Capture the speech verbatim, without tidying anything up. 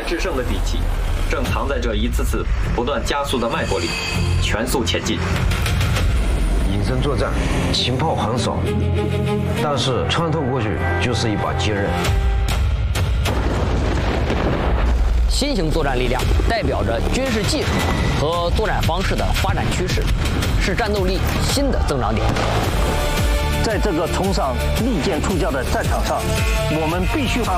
制胜的底气，正藏在这一次次不断加速的脉搏里，全速前进。 隐身作战，情报很少，但是穿透过去就是一把坚刃。 新型作战力量代表着军事技术和作战方式的发展趋势，是战斗力新的增长点。 在这个冲上利剑出鞘的战场上，我们必须发